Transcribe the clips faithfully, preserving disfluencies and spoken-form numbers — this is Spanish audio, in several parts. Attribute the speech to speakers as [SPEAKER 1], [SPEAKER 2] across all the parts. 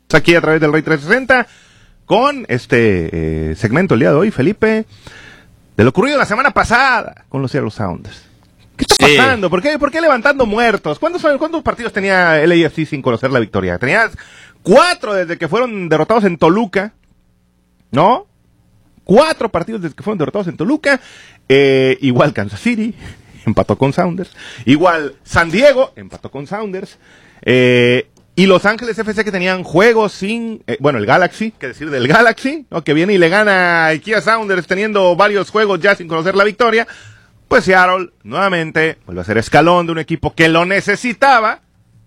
[SPEAKER 1] Aquí a través del Rey trescientos sesenta con este eh, segmento el día de hoy, Felipe, de lo ocurrido la semana pasada con los Seattle Sounders. ¿Qué está sí. pasando? ¿Por qué, ¿Por qué levantando muertos? ¿Cuántos, ¿Cuántos partidos tenía el A F C sin conocer la victoria? Tenías cuatro desde que fueron derrotados en Toluca, ¿no? Cuatro partidos desde que fueron derrotados en Toluca. Eh, igual Kansas City empató con Sounders. Igual San Diego empató con Sounders. Eh... Y Los Ángeles F C, que tenían juegos sin, eh, bueno, el Galaxy, que decir del Galaxy, ¿no? Que viene y le gana a Kia Sounders teniendo varios juegos ya sin conocer la victoria. Pues Seattle, nuevamente, vuelve a ser escalón de un equipo que lo necesitaba.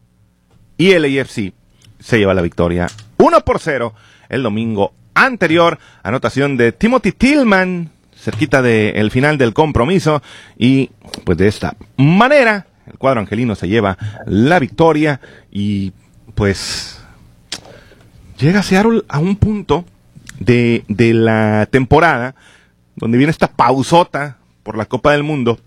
[SPEAKER 1] Y el A F C se lleva la victoria uno por cero el domingo anterior. Anotación de Timothy Tillman, cerquita del final del compromiso. Y pues de esta manera, el cuadro angelino se lleva la victoria y pues llega Seattle a un punto de, de la temporada donde viene esta pausota por la Copa del Mundo.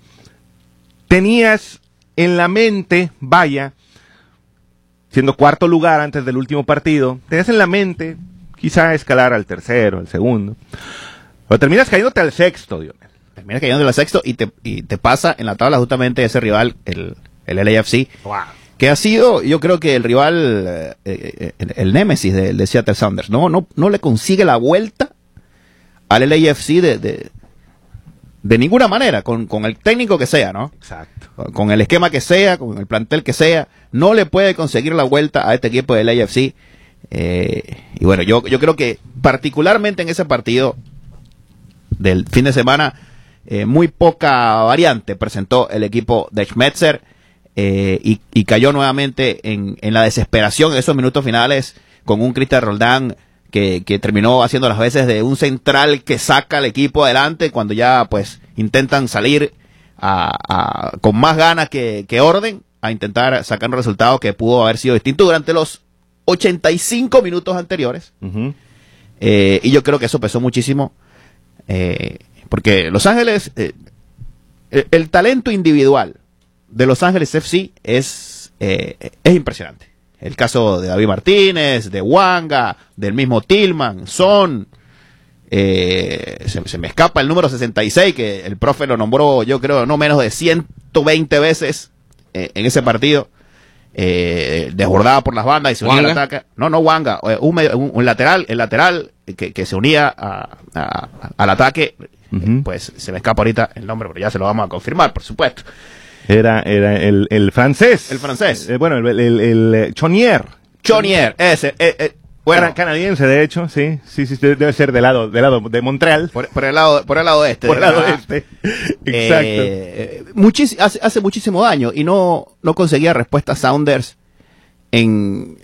[SPEAKER 1] Tenías en la mente, vaya, siendo cuarto lugar antes del último partido, tenías en la mente quizá escalar al tercero, al segundo, pero terminas cayéndote al sexto, Dionel.
[SPEAKER 2] Terminas cayéndote al sexto y te, y te pasa en la tabla justamente ese rival, el, el L A F C.
[SPEAKER 1] Wow.
[SPEAKER 2] Que ha sido, yo creo que el rival, eh, eh, el, el némesis de, de Seattle Sounders, ¿no? No, no le consigue la vuelta al L A F C de, de, de ninguna manera, con, con el técnico que sea, ¿no?
[SPEAKER 1] Exacto.
[SPEAKER 2] Con, con el esquema que sea, con el plantel que sea, no le puede conseguir la vuelta a este equipo del L A F C. Eh, y bueno, yo, yo creo que particularmente en ese partido del fin de semana, eh, muy poca variante presentó el equipo de Schmetzer. Eh, y, y cayó nuevamente en, en la desesperación en esos minutos finales con un Cristian Roldán que, que terminó haciendo las veces de un central que saca al equipo adelante cuando ya pues intentan salir a, a, con más ganas que, que orden a intentar sacar un resultado que pudo haber sido distinto durante los ochenta y cinco minutos anteriores. Uh-huh. eh, y yo creo que eso pesó muchísimo eh, porque Los Ángeles eh, el, el talento individual de Los Ángeles F C es, eh, es impresionante. El caso de David Martínez, de Wanga, del mismo Tillman, Son, eh, se, se me escapa el número sesenta y seis, que el profe lo nombró, yo creo, no menos de ciento veinte veces eh, en ese partido, eh, desbordada por las bandas y se unía al ataque. No, no Wanga, un, un, un lateral, el lateral que, que se unía a, a, al ataque, uh-huh. Pues se me escapa ahorita el nombre, pero ya se lo vamos a confirmar, por supuesto.
[SPEAKER 1] Era, era el, el francés.
[SPEAKER 2] El francés.
[SPEAKER 1] Eh, bueno, el, el, el, el Chonier.
[SPEAKER 2] Chonier, ese. Eh, eh, bueno,
[SPEAKER 1] canadiense, de hecho, sí. Sí, sí, debe ser del lado, del lado de Montreal.
[SPEAKER 2] Por, por el lado, por el lado este.
[SPEAKER 1] Por el lado este. Exacto.
[SPEAKER 2] Eh, muchis, hace, hace muchísimo daño y no, no conseguía respuesta Sounders en,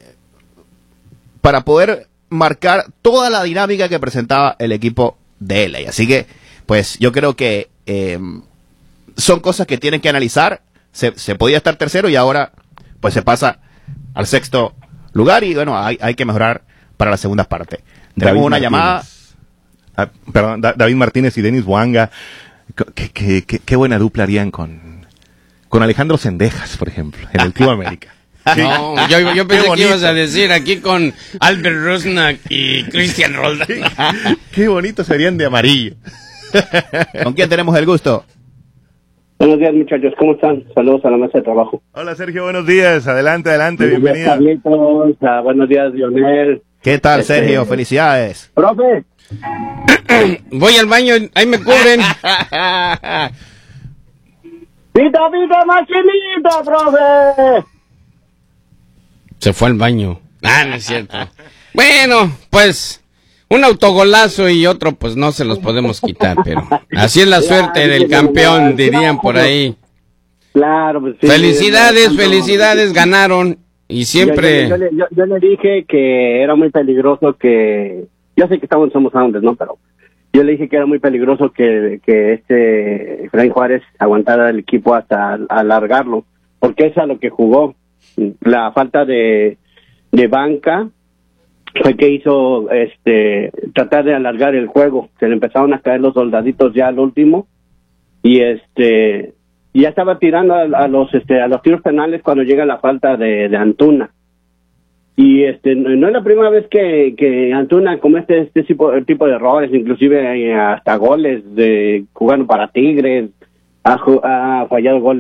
[SPEAKER 2] para poder marcar toda la dinámica que presentaba el equipo de L A. Así que, pues, yo creo que, eh, son cosas que tienen que analizar. Se, se podía estar tercero y ahora pues se pasa al sexto lugar y bueno, hay, hay que mejorar para la segunda parte. Tenemos una Martínez. llamada.
[SPEAKER 1] Ah, perdón, da, David Martínez y Denis Wanga. Qué, qué, qué, qué buena dupla harían con, con Alejandro Sendejas, por ejemplo, en el Club América.
[SPEAKER 3] No, yo, yo pensé que ibas a decir aquí con Albert Rusnak y Cristian Roldán.
[SPEAKER 1] Qué bonitos serían de amarillo.
[SPEAKER 2] ¿Con quién tenemos el gusto?
[SPEAKER 4] Buenos días, muchachos, ¿cómo están? Saludos a la mesa de trabajo.
[SPEAKER 1] Hola, Sergio, buenos días. Adelante, adelante,
[SPEAKER 4] buenos
[SPEAKER 1] bienvenido.
[SPEAKER 4] Días, Carlitos. Uh, buenos días, Dionel.
[SPEAKER 2] ¿Qué tal, este... Sergio? Felicidades.
[SPEAKER 4] Profe.
[SPEAKER 3] Voy al baño, ahí me cubren.
[SPEAKER 4] ¡Pita, pita, machinito, profe!
[SPEAKER 3] Se fue al baño. Ah, no es cierto. Bueno, pues... un autogolazo y otro pues no se los podemos quitar, pero así es la suerte del campeón, dirían por ahí.
[SPEAKER 4] Claro, pues sí.
[SPEAKER 3] Felicidades, felicidades, ganaron y siempre...
[SPEAKER 4] Yo, yo, yo, yo, yo le dije que era muy peligroso que... Yo sé que estamos, somos Sounders, ¿no? Pero yo le dije que era muy peligroso que, que este Efraín Juárez aguantara el equipo hasta alargarlo, porque es a lo que jugó. La falta de, de banca fue que hizo este tratar de alargar el juego. Se le empezaron a caer los soldaditos ya al último y este y ya estaba tirando a, a los este a los tiros penales cuando llega la falta de, de Antuna y este no es la primera vez que, que Antuna comete este tipo, tipo de errores, inclusive hasta goles de jugando para Tigres, ha, ha fallado goles